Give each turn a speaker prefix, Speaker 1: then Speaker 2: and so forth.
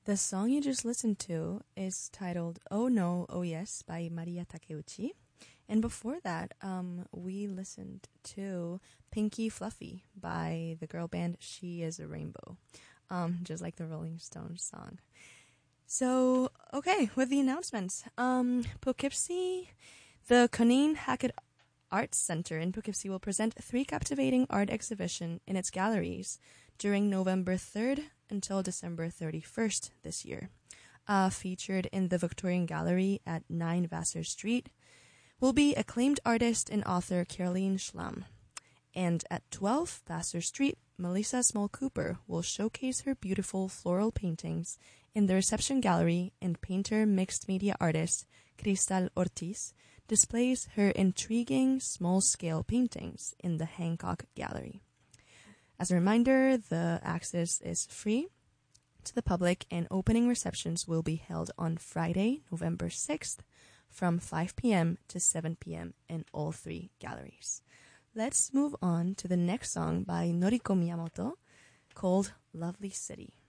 Speaker 1: The song you just listened to is titled Oh No, Oh Yes by Maria Takeuchi. And before that, we listened to Pinky Fluffy by the girl band She Is a Rainbow, just like the Rolling Stones song. So, okay, with the announcements. Poughkeepsie, the Conine Hackett Arts Center in Poughkeepsie will present 3 captivating art exhibitions in its galleries during November 3rd until December 31st this year. Featured in the Victorian Gallery at 9 Vassar Street will be acclaimed artist and author Caroline Schlamm. And at 12 Vassar Street, Melissa Small Cooper will showcase her beautiful floral paintings in the reception gallery, and painter mixed media artist Cristal Ortiz displays her intriguing small-scale paintings in the Hancock Gallery. As a reminder, the access is free to the public, and opening receptions will be held on Friday, November 6th from 5 p.m. to 7 p.m. in all 3 galleries. Let's move on to the next song by Noriko Miyamoto called Lovely City.